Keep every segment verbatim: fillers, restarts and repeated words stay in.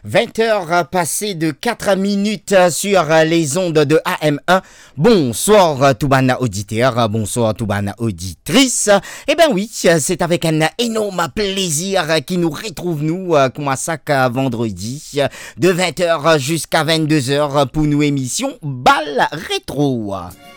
vingt heures passées de quatre minutes sur les ondes de A M un. Bonsoir Toubana auditeur, bonsoir Toubana auditrice. Eh ben oui, c'est avec un énorme plaisir qui nous retrouve nous comme à chaque vendredi de vingt heures jusqu'à vingt-deux heures pour nos émissions Bal Rétro.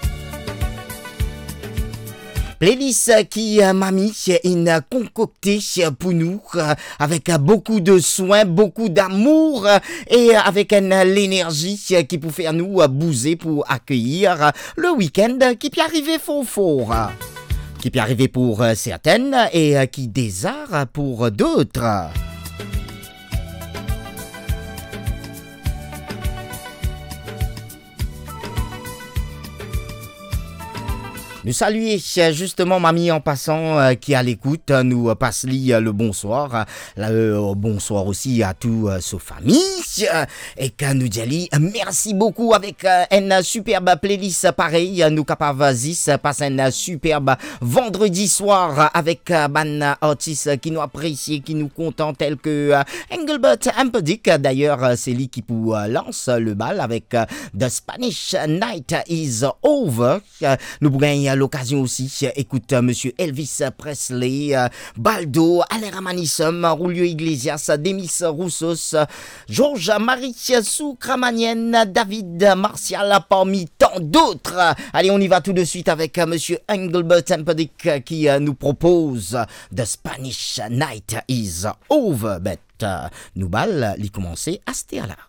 Playlist qui m'a mis une concoctée pour nous avec beaucoup de soin, beaucoup d'amour et avec l'énergie qui peut faire nous bouger pour accueillir le week-end qui peut arriver fort fort. Qui peut arriver pour certaines et qui désire pour d'autres. Nous saluons justement mamie en passant euh, qui est à l'écoute, nous euh, passe euh, le bonsoir, euh, bonsoir aussi à toute euh, sa famille euh, et que nous disons merci beaucoup avec euh, une superbe playlist pareil, nous capables de passer un superbe vendredi soir avec euh, ban artistes qui nous apprécient, qui nous content tels que euh, Engelbert Humperdinck, d'ailleurs euh, c'est lui qui pour, euh, lance le bal avec euh, The Spanish Night is Over, euh, nous pourrions l'occasion aussi, écoute, monsieur Elvis Presley, euh, Baldo, Alain Ramanissom, Julio Iglesias, Demis Roussos, Georges Marie Soukramanienne, David Martial, parmi tant d'autres. Allez, on y va tout de suite avec euh, monsieur Engelbert Humperdinck qui euh, nous propose The Spanish Night is Over. Bet, euh, nous bal, l'y commencer à ce là.